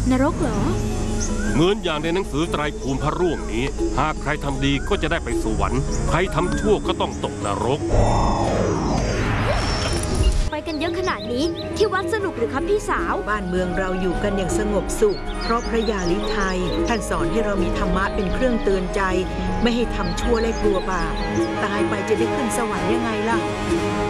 นรกเหรอเหมือนอย่างในหนังสือไตรภูมิพระร่วงนี้หากใครทำดีก็จะได้ไปสวรรค์ใครทำชั่วก็ต้องตกนรกไปกันเยอะขนาดนี้ที่วัดสนุกหรือครับพี่สาวบ้านเมืองเราอยู่กันอย่างสงบสุขเพราะพระยาลิไทยท่านสอนให้เรามีธรรมะเป็นเครื่องเตือนใจไม่ให้ทำชั่วและกลัวบาปตายไปจะได้ขึ้นสวรรค์ยังไงล่ะ